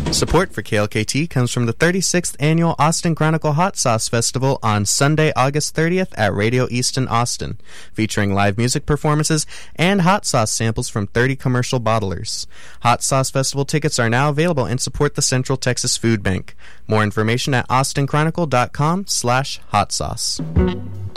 Support for KLKT comes from the 36th Annual Austin Chronicle Hot Sauce Festival on Sunday, August 30th at Radio East in Austin, featuring live music performances and hot sauce samples from 30 commercial bottlers. Hot Sauce Festival tickets are now available and support the Central Texas Food Bank. More information at austinchronicle.com/hotsauce.